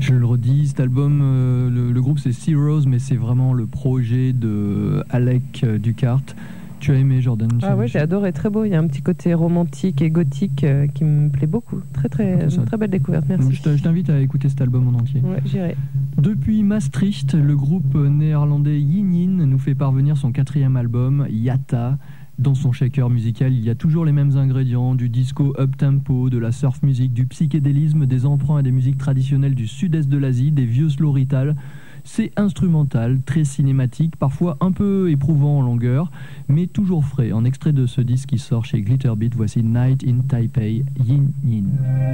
Je le redis, cet album, le groupe c'est Zeros, mais c'est vraiment le projet de Alec Ducart. Tu as aimé, Jordan? Ah ouais, j'ai adoré, très beau. Il y a un petit côté romantique et gothique qui me plaît beaucoup. Une très belle découverte, merci. Je t'invite à écouter cet album en entier. Ouais, j'irai. Depuis Maastricht, le groupe néerlandais Yin Yin nous fait parvenir son 4e album, Yata. Dans son shaker musical, il y a toujours les mêmes ingrédients, du disco up-tempo, de la surf music, du psychédélisme, des emprunts à des musiques traditionnelles du sud-est de l'Asie, des vieux slow rital. C'est instrumental, très cinématique, parfois un peu éprouvant en longueur, mais toujours frais. En extrait de ce disque qui sort chez Glitterbeat, voici Night in Taipei, Yin Yin.